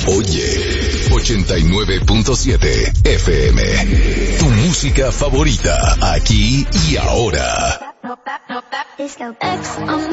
Oye, 89.7 FM. Tu música favorita, aquí y ahora.